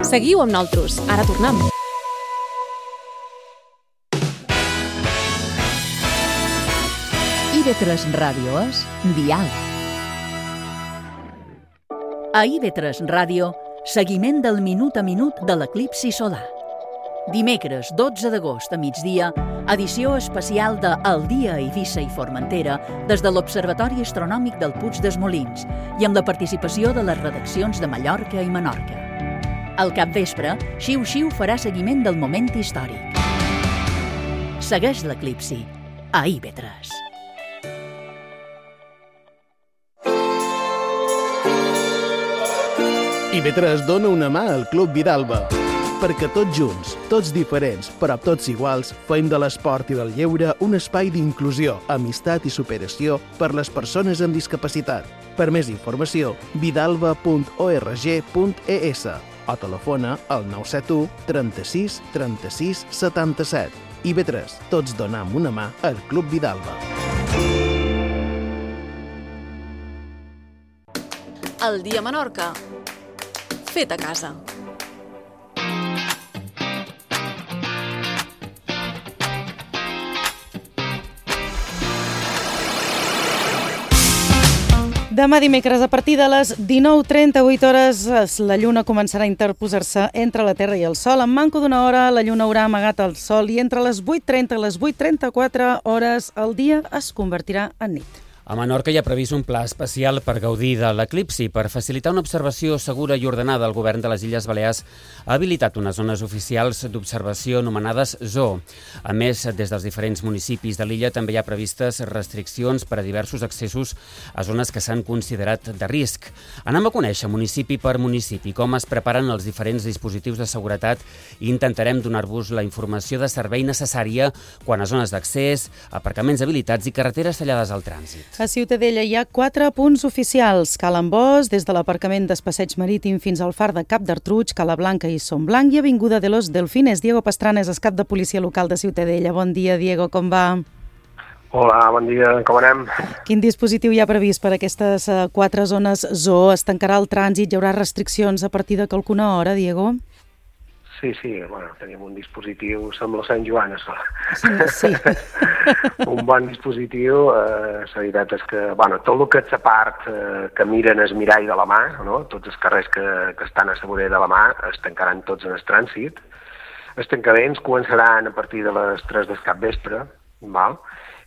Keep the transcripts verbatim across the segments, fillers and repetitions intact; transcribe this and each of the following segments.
Seguiu amb nosaltres, ara tornem. I V tres Ràdio és Dial. A I V tres Ràdio, seguiment del minut a minut de l'eclipsi solar. Dimecres dotze d'agost a migdia, edició especial de El dia a Eivissa i Formentera des de l'Observatori Astronòmic del Puig dels Molins i amb la participació de les redaccions de Mallorca i Menorca. Al capvespre, Xiu Xiu farà seguiment del moment històric. Segueix l'eclipsi a I V tres. I V tres dona una mà al Club Vidalba, perquè tots junts, tots diferents, però tots iguals, fem de l'esport i del lleure un espai d'inclusió, amistat i superació per les persones amb discapacitat. Per més informació, vidalba punt org punt es o telefona al nou set u trenta-sis trenta-sis setanta-set. I V tres, tots donam una mà al Club Vidalba. El dia a Menorca. Fet a casa. Demà dimecres, a partir de les dinou trenta-vuit hores, la lluna començarà a interposar-se entre la Terra i el Sol. En manco d'una hora, la lluna haurà amagat el Sol i entre les vuit trenta i les vuit trenta-quatre hores, el dia es convertirà en nit. A Menorca hi ha previst un pla especial per gaudir de l'eclipsi. Per facilitar una observació segura i ordenada, el govern de les Illes Balears ha habilitat unes zones oficials d'observació anomenades zoo. A més, des dels diferents municipis de l'illa també hi ha previstes restriccions per a diversos accessos a zones que s'han considerat de risc. Anem a conèixer municipi per municipi com es preparen els diferents dispositius de seguretat i intentarem donar-vos la informació de servei necessària quan a zones d'accés, aparcaments habilitats i carreteres tallades al trànsit. A Ciutadella hi ha quatre punts oficials. Cala Ambós, des de l'aparcament d'Espasseig Marítim fins al far de Cap d'Artruig, Cala Blanca i Son Blanc i Avinguda de los Delfines. Diego Pastrana és el cap de policia local de Ciutadella. Bon dia, Diego, com va? Hola, bon dia, com anem? Quin dispositiu hi ha previst per a aquestes uh, quatre zones zoo? Es tancarà el trànsit? Hi haurà restriccions a partir de qualcuna hora, Diego? Sí, sí, bueno, tenim un dispositiu, sembla Sant Joan, això. Sí, sí. Un bon dispositiu, eh, la veritat és que, bueno, tot el que és la part eh, que miren el mirall de la mà, no? Tots els carrers que, que estan a la vorera de la mà es tancaran tots en el trànsit. Els tancaments començaran a partir de les tres del capvespre, val?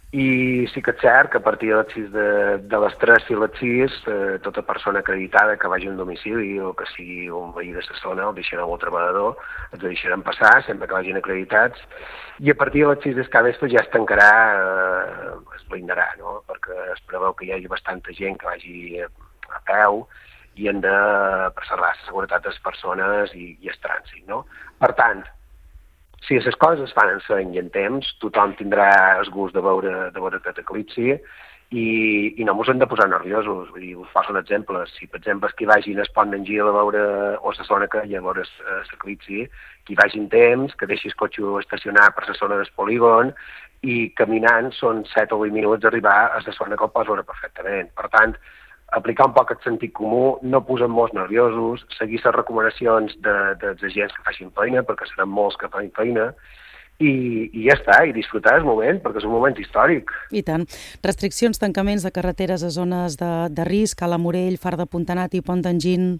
I sí que és cert que a partir de les sis de, de les tres i les sis eh, tota persona acreditada que vagi a un domicili o que sigui un veí de la zona, el deixarem al treballador, els deixarem passar sempre que vagin acreditats i a partir de les sis del capvespre ja es tancarà, eh, es blindarà, no? Perquè es preveu que hi hagi bastanta gent que vagi a peu i hem de preservar la seguretat de les persones i, i el trànsit, no? Per tant, si les coses es fan en seny i en temps, tothom tindrà el gust de veure, de veure aquest eclipsi i, i no ens hem de posar nerviosos. Vull dir, us poso un exemple. Si, per exemple, qui vagi en el pont d'en Gil a veure, o la zona que hi ha a veure l'eclipsi, qui vagi en temps, que deixi el cotxe estacionar per la zona del polígon i caminant són set o vuit minuts d'arribar a la zona que el pots veure perfectament. Per tant, aplicar un poc el sentit comú, no posem-nos nerviosos, seguir les recomanacions de, dels agents que facin feina, perquè seran molts que facin feina, i, i ja està, i disfrutar del moment, perquè és un moment històric. I tant. Restriccions, tancaments de carreteres a zones de, de risc, a la Morell, Far de Pontanat i Pont d'Enginy.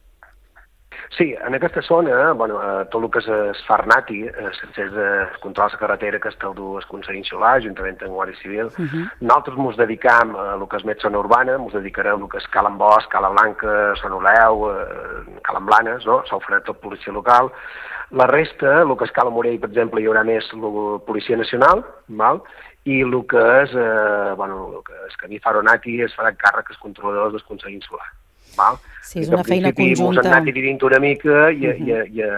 Sí, en aquesta zona, bueno, tot el que és el Farnati, l'accés de control de la carretera que està el du el Consell Insular, juntament amb Guàrdia Civil, uh -huh. Nosaltres ens dedicam a el que és més zona urbana, ens dedicarem a el que és Cala Ambós, Cala Blanca, Sant Oleu, Cala Blanes, no? S'ho farà tot policia local. La resta, el que és Cala Morell, per exemple, hi haurà més la Policia Nacional, val? I el que és, eh, bueno, el que és Camí Faronati es farà càrrec als controladors del Consell Insular. Val? Sí, és una feina conjunta. Ens hem anat dividint una mica i, uh -huh. i, i,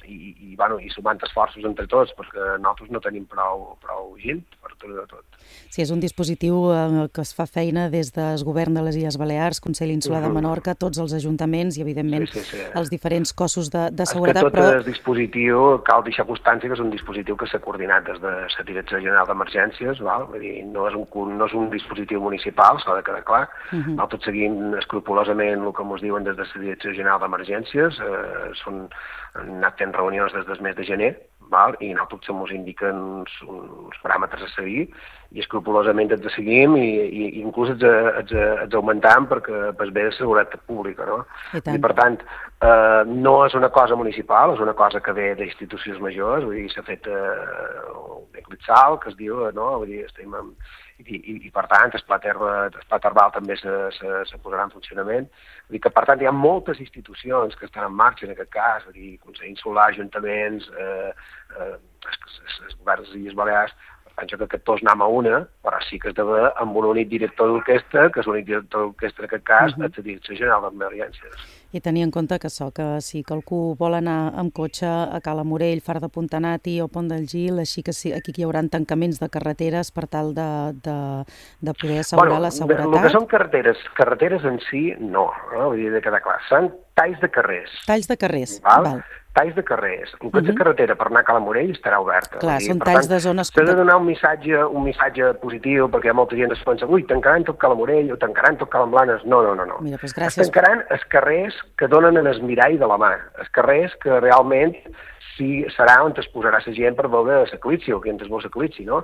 i, i, bueno, i sumant esforços entre tots, perquè nosaltres no tenim prou, prou gent per tot de tot. Sí, és un dispositiu eh, que es fa feina des del govern de les Illes Balears, Consell Insular de Menorca, tots els ajuntaments i, evidentment, sí, sí, sí. els diferents cossos de, de seguretat. És que tot però... el dispositiu, cal deixar constància que és un dispositiu que s'ha coordinat des de la Direcció General d'Emergències, val? Vull dir, no és, un, no és un dispositiu municipal, s'ha de quedar clar. Uh-huh. Nosaltres seguim escrupolosament el que ens diuen des de la Direcció General d'Emergències, eh, són, han anat fent reunions des del mes de gener, val? I nosaltres ens indiquen uns, uns paràmetres a seguir i escrupolosament els seguim i, i inclús els, els, els augmentam perquè per bé de seguretat pública. No? I, I per tant, eh, no és una cosa municipal, és una cosa que ve d'institucions majors, vull dir, s'ha fet eh, un eclipsal, que es diu, no? Vull dir, estem amb... I, i, i per tant el pla, terra, el pla termal també se, se, se posarà en funcionament. Vull dir que per tant hi ha moltes institucions que estan en marxa en aquest cas, vull dir, Consell Insular, ajuntaments, eh, eh, els governs de les Illes Balears. Per tant, jo crec que tots anem a una, però sí que es deu amb un únic director d'orquestra, que és l'únic director d'orquestra en aquest cas, uh-huh. és la Direcció General d'Emergències. I tenir en compte que això, que si qualcú vol anar amb cotxe a Cala Morell, Far de Pontanati o Pont del Gil, així que sí, aquí hi haurà tancaments de carreteres per tal de, de, de poder assegurar bueno, la seguretat. El que són carreteres, carreteres en si, no, no? Vull dir, de quedar clar, són talls de carrers. Talls de carrers, val? val. Talls de carrers. El cotxe uh-huh. carretera per anar a Cala Morell estarà oberta. Clar, dir, són talls tant, de zones... S'ha de donar un missatge, un missatge positiu, perquè hi ha molta gent que es pensa, ui, tancaran tot Cala Morell o tancaran tot Cala Blanes. No, no, no. no. Mira, doncs gràcies. Es tancaran els carrers que donen en el mirall de la mà. Els carrers que realment sí serà on es posarà la gent per veure l'eclipsi, o que ens es veu l'eclipsi, no?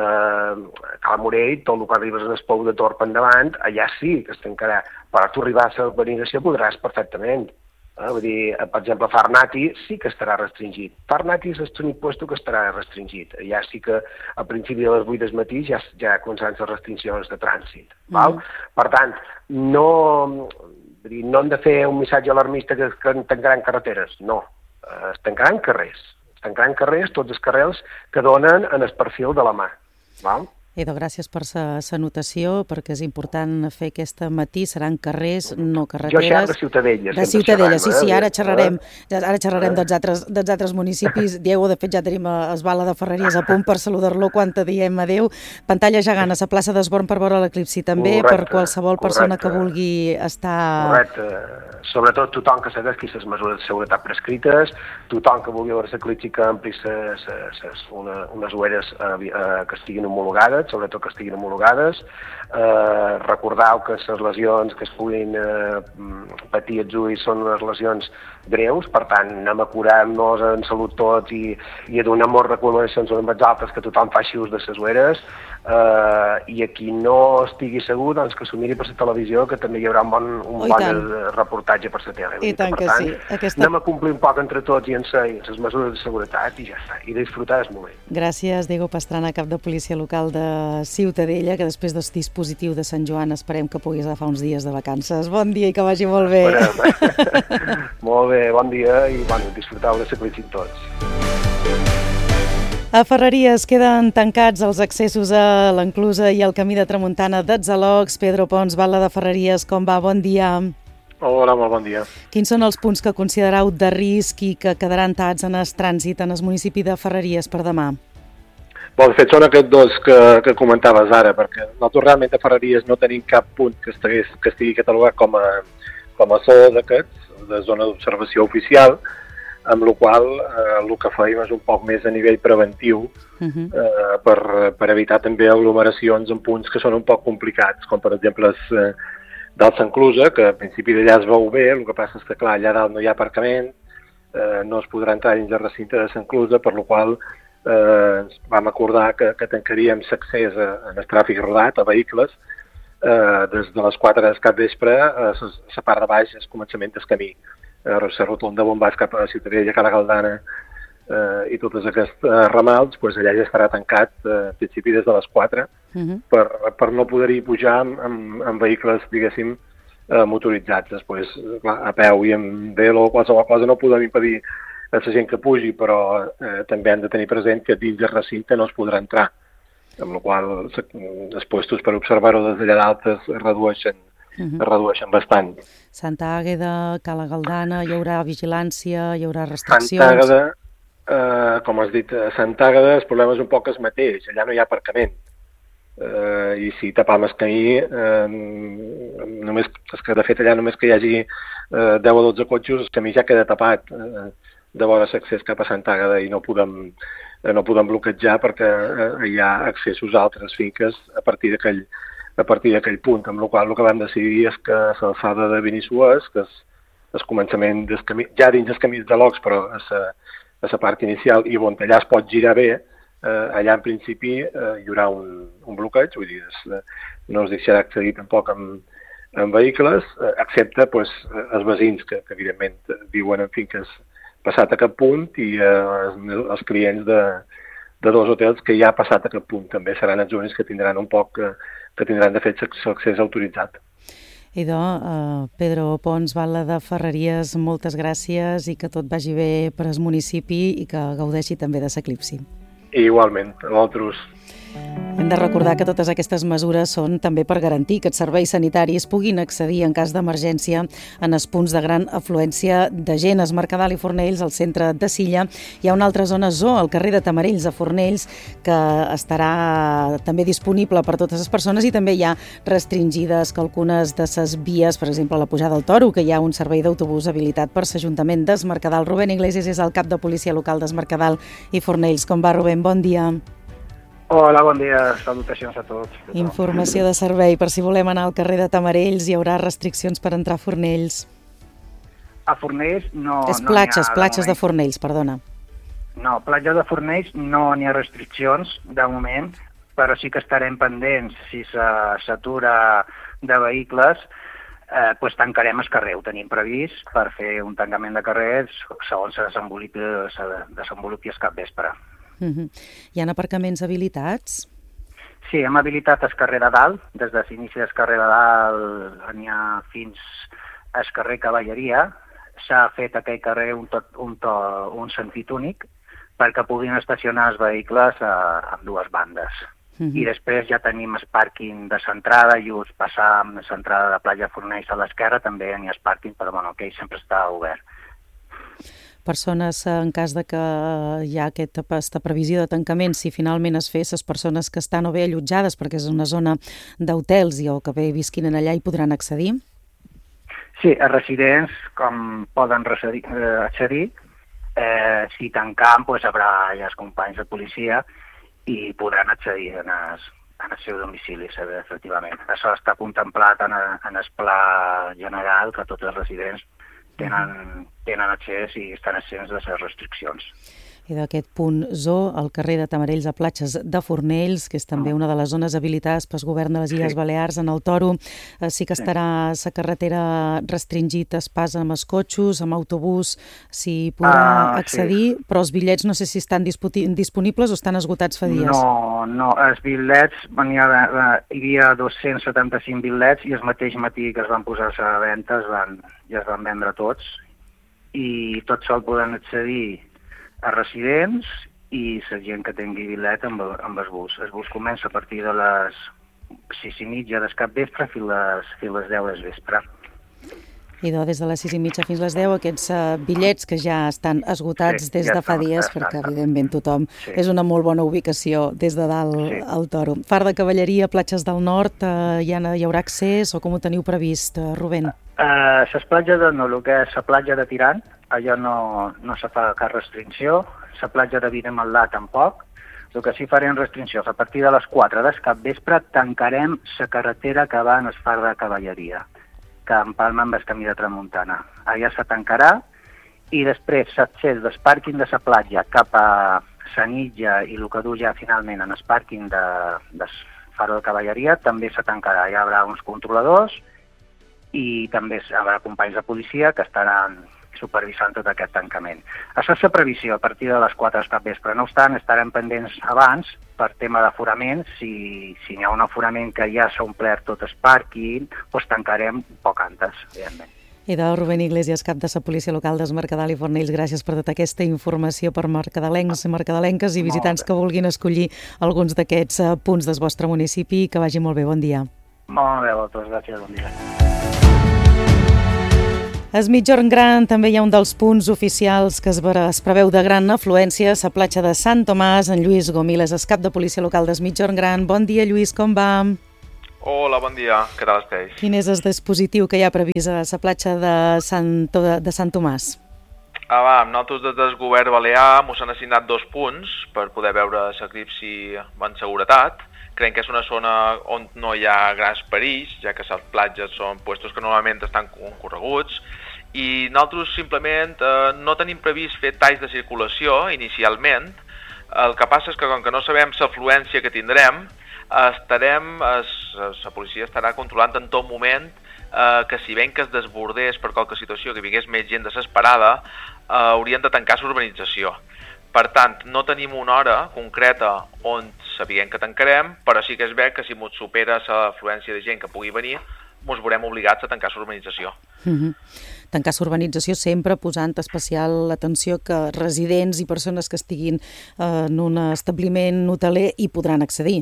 Uh, a Cala Morell, tot el que arribes en el pou de Torp endavant, allà sí que es tancarà. Però tu arribar a la urbanització podràs perfectament. Eh, vull dir, per exemple, Farnati sí que estarà restringit. Farnati és l'únic lloc que estarà restringit. Ja sí que a principi de les vuit del matí ja, ja començaran les restriccions de trànsit. Mm. Val? Per tant, no, vull dir, no hem de fer un missatge alarmista que, que tancaran carreteres. No, eh, es tancaran carrers. Es tancaran carrers, tots els carrers que donen en el perfil de la mà. Val? Edo, gràcies per la anotació, perquè és important fer aquesta matí, seran carrers, no carreteres. Jo xerro de Ciutadella. De Ciutadella, sí, sí, ara xerrarem, ara xerrarem dels altres, dels altres municipis. Diego, de fet, ja tenim Esbala de Ferreries a punt per saludar-lo quan te diem adeu. Pantalla gegant a la plaça d'Esborn per veure l'eclipsi també, correcte, per qualsevol persona correcte. Que vulgui estar... Correcte. Sobretot tothom que segueixi les mesures de seguretat prescrites, tothom que vulgui veure l'eclipsi que ampli una, unes ulleres eh, que estiguin homologades, sobretot que estiguin homologades. Eh, recordeu que les lesions que es puguin eh, patir els ulls són unes lesions greus, per tant, anem a curar-nos en salut tots i, i a donar moltes recomanacions a les altres que tothom faci ús de les ulleres. Uh, i a qui no estigui segur, doncs que s'ho miri per la televisió, que també hi haurà un bon, un oh, bon reportatge per la tele. I tant per que tant, sí. Aquesta... anem a complir un poc entre tots i en les mesures de seguretat i ja està, i disfrutar del moment. Gràcies, Diego Pastrana, cap de policia local de Ciutadella, que després del dispositiu de Sant Joan esperem que puguis agafar uns dies de vacances. Bon dia i que vagi molt bé. Molt bé, bon dia i bueno, disfruteu de l'eclipsi tots. A Ferreries queden tancats els accessos a l'Enclusa i al camí de Tramuntana d'Atzalocs. Pedro Pons, Batlle de Ferreries, com va? Bon dia. Hola, molt bon dia. Quins són els punts que considereu de risc i que quedaran taats en el trànsit en el municipi de Ferreries per demà? Bon, de fet, són aquests dos que, que comentaves ara, perquè nosaltres realment a Ferreries no tenim cap punt que, estigués, que estigui catalogat com a, com a sol d'aquests, de zona d'observació oficial, amb la qual eh, el que feim és un poc més a nivell preventiu uh-huh. eh, per, per evitar també aglomeracions en punts que són un poc complicats, com per exemple els eh, del Sant Clusa, que al principi d'allà es veu bé, el que passa és que clar, allà dalt no hi ha aparcament, eh, no es podrà entrar dins el recinte de Sant Clusa, per la qual eh, vam acordar que, que tancaríem l'accés a, a el tràfic rodat, a vehicles, eh, des de les quatre del capvespre a la part de baix, el començament del camí. La rotonda on vas cap a la Ciutadella, Cala Galdana eh, i tots aquests eh, ramals, pues allà ja estarà tancat eh, a principi des de les quatre uh-huh. per, per no poder-hi pujar amb, amb, amb vehicles, diguéssim, eh, motoritzats. Després, clar, a peu i amb velo o qualsevol cosa no podem impedir a la gent que pugi, però eh, també hem de tenir present que dins del recinte no es podrà entrar, amb la qual els puestos per observar-ho des d'allà dalt es redueixen uh-huh. es redueixen bastant. Santa Àgueda, Cala Galdana, hi haurà vigilància, hi haurà restriccions... Santa Àgueda, eh, com has dit, a Santa Àgueda el problema és un poc el mateix, allà no hi ha aparcament. Eh, I si tapam el camí, eh, només, és que de fet allà només que hi hagi eh, deu o dotze cotxes, el camí ja queda tapat eh, de vora l'accés cap a Santa Àgueda i no podem, eh, no podem bloquejar perquè eh, hi ha accessos a altres finques a partir d'aquell a partir d'aquell punt, amb la qual cosa el que vam decidir és que a l'alçada de Benissues, que és el començament del camí, ja dins els camins de l'Ocs, però a la, a la part inicial, i on allà es pot girar bé, eh, allà en principi eh, hi haurà un, un bloqueig, vull dir, es, no es deixarà accedir tampoc amb, amb vehicles, eh, excepte pues, els veïns que, que evidentment viuen en finques passat a cap punt i eh, els clients de, de dos hotels que ja ha passat a cap punt. També seran els únics que tindran un poc... Eh, que tindran de fet l'accés autoritzat. Idò, uh, Pedro Pons, Batlle de Ferreries, moltes gràcies i que tot vagi bé per al municipi i que gaudeixi també de l'eclipsi. Igualment, a vosaltres. Hem de recordar que totes aquestes mesures són també per garantir que els serveis sanitaris puguin accedir en cas d'emergència en els punts de gran afluència de gent. A Mercadal i Fornells, al centre de Silla, hi ha una altra zona zoo, al carrer de Tamarells, a Fornells, que estarà també disponible per totes les persones i també hi ha restringides que algunes de les vies, per exemple la pujada al Toro, que hi ha un servei d'autobús habilitat per l'Ajuntament d'Es Mercadal. Rubén Iglesias és el cap de policia local d'Es Mercadal i Fornells. Com va, Rubén? Bon dia. Hola, bon dia, salutacions a tots. Informació de servei, per si volem anar al carrer de Tamarells, hi haurà restriccions per entrar a Fornells? A Fornells no... És no platges, de platges de, moment. de Fornells, perdona. No, platges de Fornells no n'hi ha restriccions de moment, però sí que estarem pendents si s'atura de vehicles, eh, doncs tancarem el carrer, ho tenim previst per fer un tancament de carrers segons se desenvolupi, se desenvolupi el capvespre. Uh-huh. Hi ha aparcaments habilitats? Sí, hem habilitat el carrer de dalt, des de l'inici del carrer de dalt n'hi ha fins al carrer Cavalleria. S'ha fet aquell carrer un, tot, un, to, un sentit únic perquè puguin estacionar els vehicles a, a dues bandes. Uh-huh. I després ja tenim el pàrquing de l'entrada, just passar amb l'entrada de Platja Fornells a l'esquerra, també n'hi ha el pàrquing, però bueno, aquell sempre està obert. Persones, en cas de que hi ha aquesta, aquesta previsió de tancament, si finalment es fes, les persones que estan o bé allotjades, perquè és una zona d'hotels i o que bé visquin allà hi podran accedir? Sí, els residents, com poden residir, eh, accedir, eh, si tancam, doncs haurà ja els companys de policia i podran accedir en el, en el seu domicili, efectivament. Això està contemplat en, en el pla general que tots els residents tenen, tenen accés i estan accents de les restriccions. I d'aquest punt zoo, al carrer de Tamarells a Platges de Fornells, que és també una de les zones habilitades pel govern de les Illes sí. Balears, en el Toro, eh, sí que estarà la carretera restringit es pas amb els cotxes, amb autobús, s'hi podrà ah, accedir, sí. Però els bitllets no sé si estan disponibles o estan esgotats fa dies. No, no, els bitllets, hi havia dos-cents setanta-cinc bitllets i el mateix matí que es van posar a la venda es van, ja es van vendre tots i tots sol poden accedir a residents i la gent que tingui bitllet amb, amb el bus. El bus comença a partir de les sis i mitja del capvespre fins les, fins les deu del vespre. I de, des de les sis i mitja fins les deu, aquests uh, bitllets que ja estan esgotats sí, des ja de fa dies, estan, perquè evidentment tothom sí. És una molt bona ubicació des de dalt sí. Al Toro. Far de Cavalleria, Platges del Nord, uh, hi, ha, hi haurà accés o com ho teniu previst, uh, Rubén? Uh, les platges de no, el que és la platja de Tirant, allò no, no se fa cap restricció, la platja de Vinemalà tampoc. El que sí farem restriccions, a partir de les quatre del capvespre tancarem la carretera que va en el Far de Cavalleria, que empalma amb el camí de Tramuntana. Allà se tancarà i després l'accés del pàrquing de la platja cap a Sanitja i el que du ja finalment en el pàrquing de, de Faro de Cavalleria també se tancarà. Hi haurà uns controladors i també hi haurà companys de policia que estaran supervisant tot aquest tancament. Això és la previsió a partir de les quatre del capvespre. No obstant, estarem pendents abans per tema d'aforament. Si, si hi ha un aforament que ja s'ha omplert tot el pàrquing, doncs tancarem poc antes, evidentment. I de Rubén Iglesias, cap de la Policia Local d'Es Mercadal i Fornells, gràcies per tota aquesta informació per mercadalencs i mercadalenques i visitants que vulguin escollir alguns d'aquests punts del vostre municipi. Que vagi molt bé, bon dia. Molt bé, a vosaltres, gràcies, bon dia. Es Migjorn Gran també hi ha un dels punts oficials que es, es preveu de gran afluència, la platja de Sant Tomàs. En Lluís Gomiles és cap de policia local d'Es Migjorn Gran. Bon dia, Lluís, com va? Hola, bon dia. Què tal esteu? Quin és el dispositiu que hi ha previst a la platja de Sant, de Sant Tomàs? Ah, va, nosaltres des del govern balear mos han assignat dos punts per poder veure l'eclipsi amb seguretat. Creiem que és una zona on no hi ha grans perills, ja que les platges són puestos que normalment estan concorreguts, i nosaltres simplement eh, no tenim previst fer talls de circulació inicialment. El que passa és que com que no sabem l'afluència que tindrem, estarem, la policia estarà controlant en tot moment eh, que si ben que es desbordés per qualque situació, que vingués més gent desesperada, eh, haurien de tancar l'urbanització. Per tant, no tenim una hora concreta on sapiguem que tancarem, però sí que és bé que si ens supera l'afluència de gent que pugui venir, ens veurem obligats a tancar l'urbanització. Mm-hmm. Tancar l'urbanització sempre posant especial atenció que residents i persones que estiguin eh, en un establiment hoteler hi podran accedir.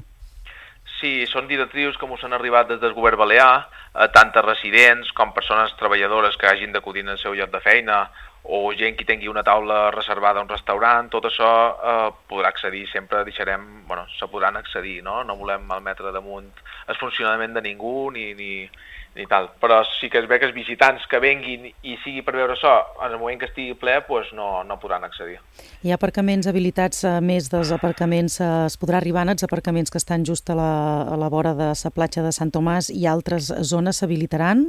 Sí, són directrius que ens han arribat des del govern balear, eh, tant a residents com persones treballadores que hagin d'acudir al seu lloc de feina o gent que tingui una taula reservada a un restaurant, tot això eh, podrà accedir, sempre deixarem, bueno, se podran accedir, no? No volem malmetre damunt el funcionament de ningú ni, ni, ni tal, però sí que és bé que els visitants que venguin i sigui per veure això, en el moment que estigui ple, pues no, no podran accedir. Hi ha aparcaments habilitats, a més dels aparcaments, es podrà arribar als aparcaments que estan just a la, a la vora de la platja de Sant Tomàs i altres zones s'habilitaran?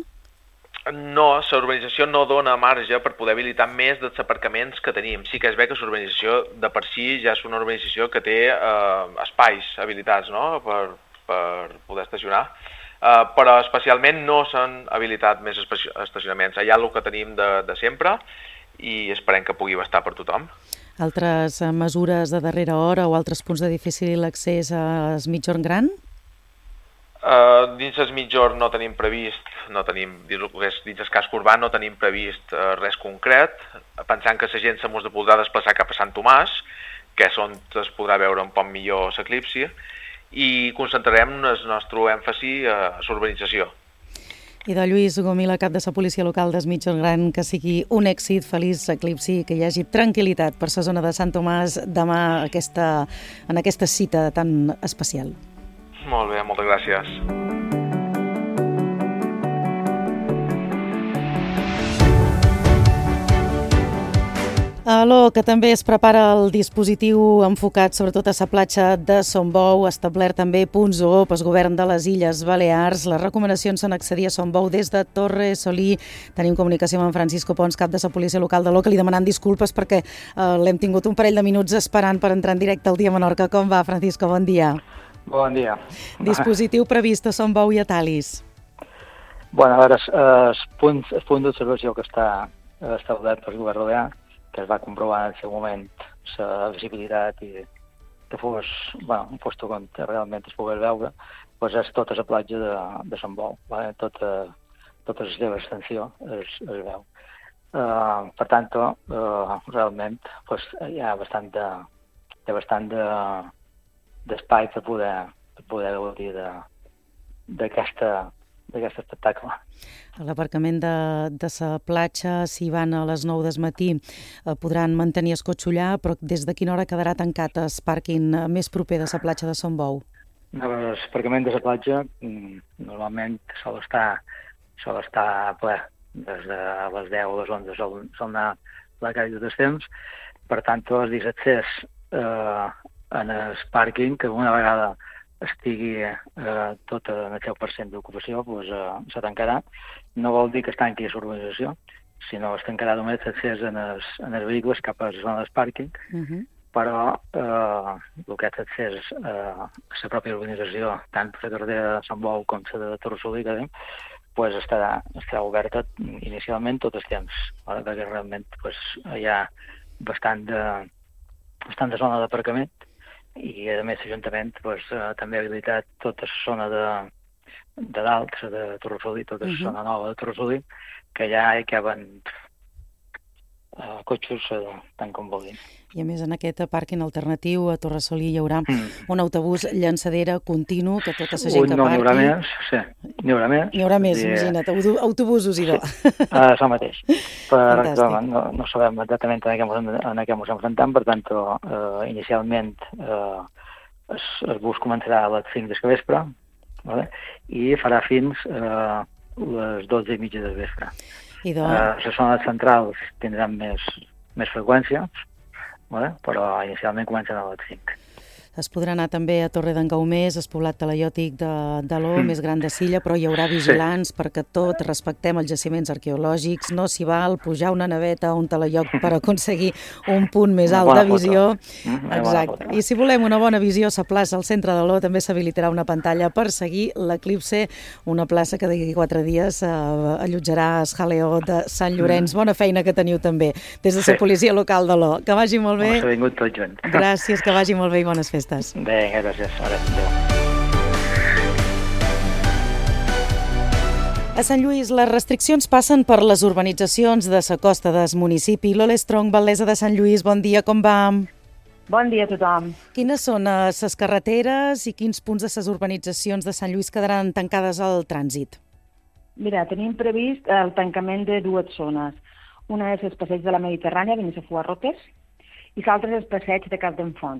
No, la urbanització no dona marge per poder habilitar més dels aparcaments que tenim. Sí que és bé que la urbanització de per si ja és una urbanització que té eh, espais habilitats, no?, per, per poder estacionar, eh, però especialment no s'han habilitat més estacionaments. Hi ha el que tenim de, de sempre i esperem que pugui bastar per tothom. Altres mesures de darrera hora o altres punts de difícil accés a Es Migjorn Gran? Uh, dins el Migjorn no tenim previst, no tenim, dins el casc urbà no tenim previst uh, res concret, pensant que la gent se mos podrà desplaçar cap a Sant Tomàs, que és on es podrà veure un poc millor l'eclipsi, i concentrarem el nostre èmfasi a l'urbanització. I de Lluís Gomila, cap de la policia local d'Es Migjorn Gran, que sigui un èxit, feliç eclipsi, que hi hagi tranquil·litat per la zona de Sant Tomàs demà aquesta, en aquesta cita tan especial. Molt bé, moltes gràcies. Aló, que també es prepara el dispositiu enfocat sobretot a la platja de Son Bou, establert també punts O pel govern de les Illes Balears. Les recomanacions són accedir a Son Bou des de Torre Solí. Tenim comunicació amb en Francisco Pons, cap de la policia local de l'O, que li demanant disculpes perquè eh, l'hem tingut un parell de minuts esperant per entrar en directe al Dia Menorca. Com va, Francisco? Bon dia. Bon dia. Dispositiu previst a Son Bou i a Talis. Bueno, a veure, el punt, el punt d'observació que està establert pel govern balear, que es va comprovar en el seu moment la visibilitat i que fos, bueno, un lloc on realment es pogués veure, doncs és tota la platja de, de Sant Bou, vale? tota, tota la seva extensió es, es veu. Uh, per tant, uh, realment pues, hi ha bastant de, hi ha bastant de d'espai per poder, per poder gaudir d'aquest espectacle. A l'aparcament de, de la platja, si van a les nou del matí, eh, podran mantenir el cotxe allà, però des de quina hora quedarà tancat el pàrquing més proper de la platja de Son Bou? L'aparcament de la platja normalment sol estar, sol estar ple. Des de les deu o les onze sol, sol anar la caire dels temps. Per tant, els dies d'accés eh, en el pàrquing, que una vegada estigui eh, tot en el deu per cent d'ocupació, doncs, eh, se tancarà. No vol dir que es tanqui l'urbanització, sinó es tancarà només l'accés en, els, en els vehicles cap a la zona del pàrquing, uh-huh. però eh, el que és accés eh, a la pròpia urbanització, tant per la carretera de Sant Bou com la de Torre Solí, pues estarà, estarà oberta inicialment tot el temps, eh, perquè realment pues, hi ha bastant de, bastant de zona d'aparcament, i a més l'Ajuntament pues, eh, també ha habilitat tota la zona de, de dalt, de Torre Solí, tota la uh-huh. zona nova de Torre Solí, que ja hi caben eh, cotxes eh, tant com vulguin. I a més en aquest pàrquing alternatiu a Torressolí hi haurà mm. un autobús llançadera continu que tota la gent Ui, que no, parqui... n'hi haurà més, sí, n'hi haurà més. N'hi haurà més, I, imagina't, auto- autobusos i do. Uh, això mateix. Per, Fantàstic. no, no sabem exactament en què, mos- en què ens enfrontem, per tant, uh, inicialment uh, el, el bus començarà a les cinc del vespre, vale? I farà fins a uh, les dotze i mitja del vespre. I do... Uh, les zones centrals tindran més, més freqüència, vale? Però inicialment comencen a les cinc. Es podrà anar també a Torre d'en Gaumés, el poblat talaiòtic de d'Aló, mm. més gran de Silla, però hi haurà vigilants sí. perquè tot respectem els jaciments arqueològics, no s'hi val pujar una naveta a un talaiòc per aconseguir un punt més alt de visió. Mm, Exacte. I si volem una bona visió, a la plaça al centre d'Aló també s'habilitarà una pantalla per seguir l'eclipse, una plaça que d'aquí quatre dies eh, allotjarà el jaleo de Sant Llorenç. Bona feina que teniu també des de la sí. policia local d'Aló. Que vagi molt bé. S'ha vingut tot junt. Gràcies, que vagi molt bé i bones festes. Vinga, gràcies. Ara, a Sant Lluís, les restriccions passen per les urbanitzacions de la costa del municipi. Lola Strong, batllessa de Sant Lluís, bon dia, com va? Bon dia a tothom. Quines són les carreteres i quins punts de les urbanitzacions de Sant Lluís quedaran tancades al trànsit? Mira, tenim previst el tancament de dues zones. Una és el passeig de la Mediterrània, fins a Fuarrotes, i l'altra és el passeig de Campdefont.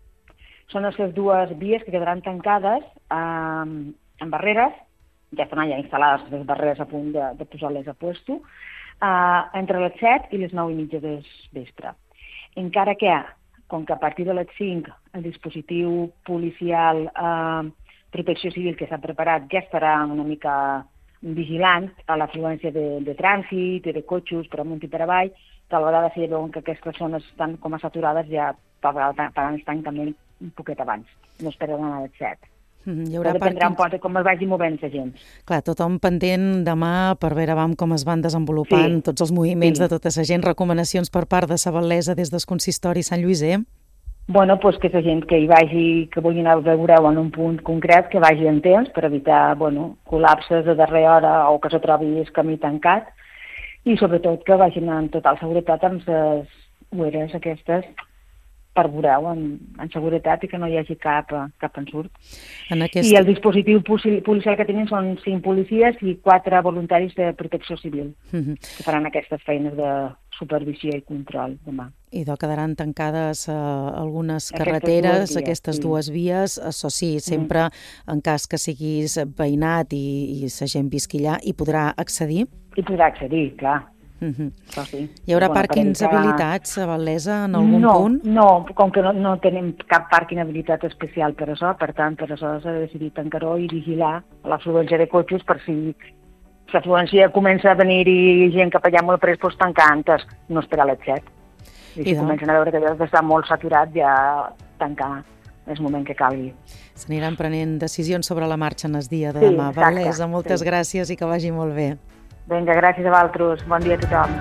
Són les dues vies que quedaran tancades eh, amb barreres, ja estan allà instal·lades les barreres a punt de, de posar-les a puesto, eh, entre les set i les nou i mitja del vespre. Encara que, com que a partir de les cinc el dispositiu policial eh, protecció civil que s'ha preparat ja estarà una mica vigilant a l'afluència de, de trànsit i de cotxes per amunt i per avall, tal vegada si veuen que aquestes zones estan com a saturades ja faran el tancament un poquet abans, no esperen a les set. Mm, hi haurà Però dependrà pàrquings... un poc de com es vagi movent la gent. Clar, tothom pendent demà per veure vam com es van desenvolupant sí. tots els moviments sí. de tota la gent. Recomanacions per part de la batllessa des del consistori Sant Lluís, eh? Bueno, doncs que la gent que hi vagi, que vulgui anar a veure-ho en un punt concret, que vagi en temps per evitar, bueno, col·lapses de darrera hora o que se trobi el camí tancat i sobretot que vagin en total seguretat amb les ueres aquestes per veure-ho en, en seguretat i que no hi hagi cap, cap ensurt. En aquest... I el dispositiu policial que tenim són cinc policies i quatre voluntaris de protecció civil Mm-hmm. que faran aquestes feines de supervisió i control demà. I doncs quedaran tancades eh, algunes Aquestes carreteres, dues vies, aquestes sí. dues vies, això sí, sempre mm. en cas que siguis veïnat i, i la gent visqui allà, hi podrà accedir? Hi podrà accedir, clar. Mm-hmm. Això sí. Hi haurà bueno, pàrquings evitar... habilitats, batllessa, en algun no, punt? No, com que no, no tenim cap pàrquing habilitat especial per això, per tant, per això s'ha decidit tancar-ho i vigilar l'afluència de cotxes per si l'afluència comença a venir i gent cap allà molt pres, doncs tancar antes, no esperar a les set. I si I comencen a veure que està molt saturat, ja tancar és el moment que calgui. S'aniran prenent decisions sobre la marxa en el dia de sí, demà. Batllessa, moltes sí. gràcies i que vagi molt bé. Vinga, gràcies a vosaltres. Bon dia a tothom.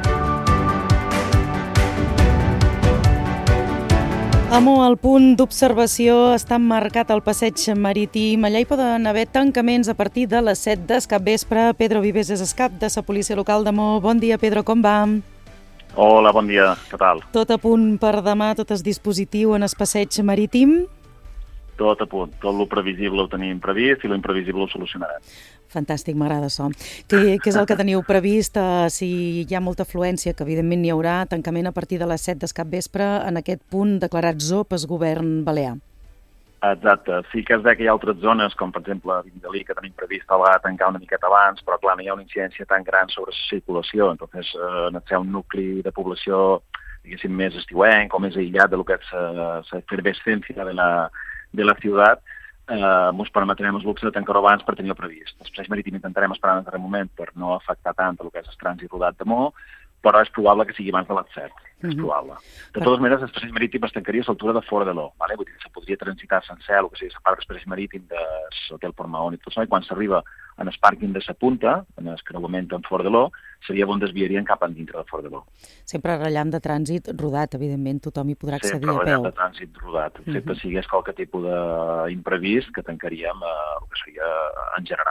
Amo, el punt d'observació està marcat al passeig marítim. Allà hi poden haver tancaments a partir de les set del capvespre. Pedro Vives és el cap de la policia local d'Amo. Bon dia, Pedro, com va? Hola, bon dia, què tal? Tot a punt per demà, tot el dispositiu en el passeig marítim? Tot a punt, tot lo previsible ho tenim previst i lo imprevisible ho solucionarem. Fantàstic, m'agrada això. Què, què és el que teniu previst? Uh, si hi ha molta afluència, que evidentment n'hi haurà, tancament a partir de les set del capvespre en aquest punt declarat zoo pel govern balear. Exacte. Sí que és que hi ha altres zones, com per exemple a Vingalí, que tenim previst a vegades tancar una miqueta abans, però clar, no hi ha una incidència tan gran sobre la circulació. Entonces, eh, no sé, un nucli de població, diguéssim, més estiuenc o més aïllat de lo que és la efervescència de la, de la ciutat, eh, ens permetrem el luxe de tancar-ho abans per tenir-ho previst. El passeig marítim intentarem esperar en aquest moment per no afectar tant el que és el trànsit rodat de Mo, però és probable que sigui abans de les set. És probable. De totes maneres, el passeig marítim es tancaria a l'altura de Fora de l'O, vale? Vull dir que se podria transitar sencer el que sigui la part del passeig marítim de l'hotel Port Mahon i tot això, i quan s'arriba en el pàrquing de la punta, en el creuament amb Fora de l'O, seria on desviarien cap endintre de Fora de l'O. Sempre rellam de trànsit rodat, evidentment, tothom hi podrà accedir Sempre a peu. Sempre rellam de trànsit rodat, excepte uh -huh. si hi hagués qualque tipus d'imprevist que tancaríem eh, el que seria en general.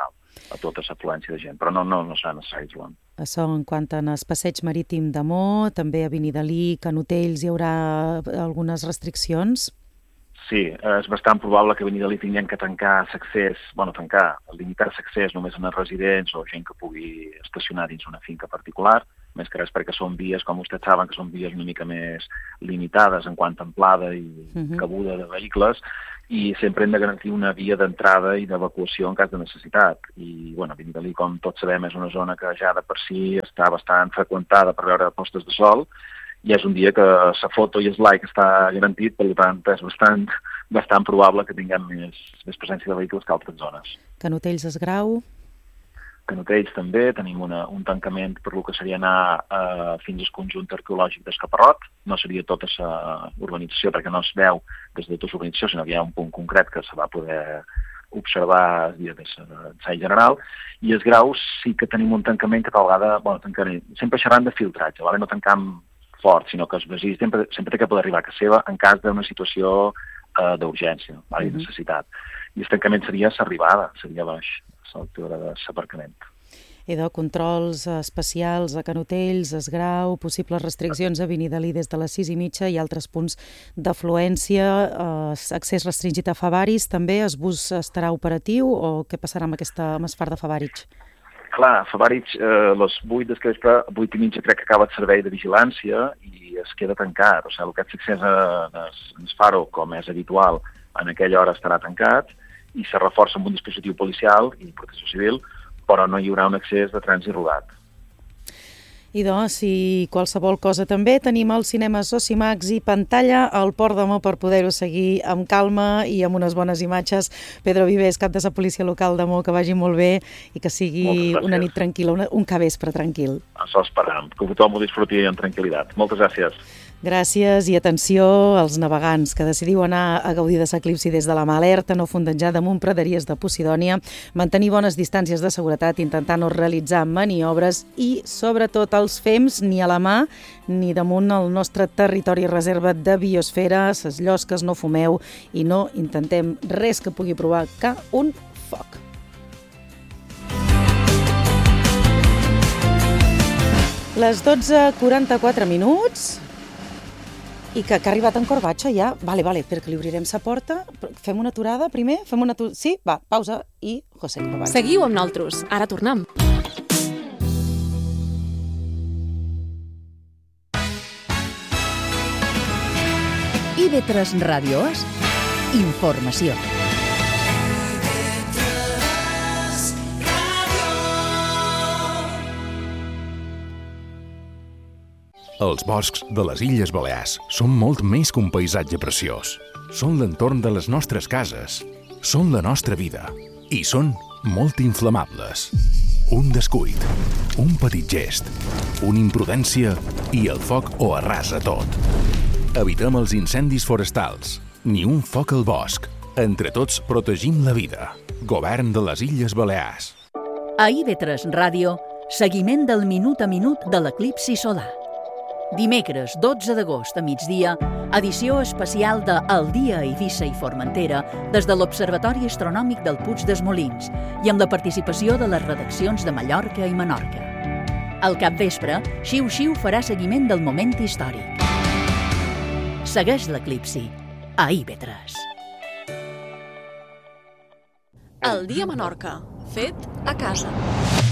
a tota l'afluència de gent, però no, no, no serà necessari, Joan. Això en quant al passeig marítim de Mo, també a Benidalí, Canotells, hi haurà algunes restriccions? Sí, és bastant probable que a Benidalí tinguem que tancar l'accés, bueno, tancar, limitar l'accés només a residents o gent que pugui estacionar dins una finca particular, més que res perquè són vies, com vostès saben, que són vies una mica més limitades en quant a amplada i uh-huh. cabuda de vehicles, i sempre hem de garantir una via d'entrada i d'evacuació en cas de necessitat. I, bueno, Benidalí, com tots sabem, és una zona que ja de per si està bastant freqüentada per veure postes de sol, i és un dia que la foto i el like està garantit, per tant, és bastant, bastant probable que tinguem més, més presència de vehicles que altres zones. Canotells es Grau... Canotells també, tenim una, un tancament per lo que seria anar eh, fins al conjunt arqueològic d'Escaparrot. No seria tota la urbanització perquè no es veu des de tota l'urbanització, sinó que hi ha un punt concret que se va poder observar el dia de l'ensai general. I els Graus sí que tenim un tancament que tal vegada, bueno, tancarem, sempre xerrant de filtratge, vale? No tancam fort, sinó que els veïns sempre, sempre té que poder arribar a casa seva en cas d'una situació eh, d'urgència, vale? Uh-huh. Necessitat. I el tancament seria l'arribada, seria baix. L'altura de l'aparcament. Idò, controls especials a Canotells, es Grau, possibles restriccions a Benidalí des de les sis i mitja i altres punts d'afluència, eh, accés restringit a Favaris, també el bus estarà operatiu o què passarà amb aquesta amb el far de Favarig? Clar, Favarig, eh, les vuit del vespre, vuit i mitja crec que acaba el servei de vigilància i es queda tancat, o sigui, el que és accés a el faro, com és habitual, en aquella hora estarà tancat, i se reforça amb un dispositiu policial i protecció civil, però no hi haurà un accés de trànsit rodat. I doncs, si qualsevol cosa també, tenim els cinemes Ocimax i pantalla al Port de Mo per poder-ho seguir amb calma i amb unes bones imatges. Pedro Vives, cap de la policia local de Mo, que vagi molt bé i que sigui una nit tranquil·la, una, un capvespre tranquil. Això esperam, que tothom ho disfruti amb tranquil·litat. Moltes gràcies. Gràcies i atenció als navegants que decidiu anar a gaudir de l'eclipsi des de la mà. Alerta, no fondejar damunt praderies de Posidònia, mantenir bones distàncies de seguretat, intentar no realitzar maniobres i, sobretot, els fems ni a la mà ni damunt el nostre territori reserva de biosfera, ses llosques, no fumeu i no intentem res que pugui provocar un foc. Les dotze quaranta-quatre minuts... I que, que ha arribat en Corbacho ja. Vale, vale, perquè li obrirem sa porta. Fem una aturada primer? Fem una aturada... Sí? Va, pausa i José Corbacho. Seguiu amb nosaltres. Ara tornem. I ve tres Ràdios. Informació. Els boscs de les Illes Balears són molt més que un paisatge preciós. Són l'entorn de les nostres cases, són la nostra vida i són molt inflamables. Un descuit, un petit gest, una imprudència i el foc ho arrasa tot. Evitem els incendis forestals, ni un foc al bosc. Entre tots protegim la vida. Govern de les Illes Balears. A I ve tres Ràdio, seguiment del minut a minut de l'eclipsi solar. Dimecres dotze d'agost a migdia, edició especial de El dia a Eivissa i Formentera des de l'Observatori Astronòmic del Puig dels Molins i amb la participació de les redaccions de Mallorca i Menorca. Al capvespre, Xiu Xiu farà seguiment del moment històric. Segueix l'eclipsi a I ve tres. El dia a Menorca, fet a casa.